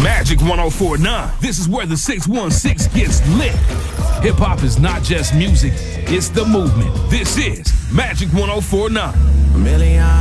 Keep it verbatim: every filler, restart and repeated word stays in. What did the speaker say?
Magic one oh four point nine. This is where the six one six gets lit. Hip hop is not just music, it's the movement. This is Magic one oh four point nine. A million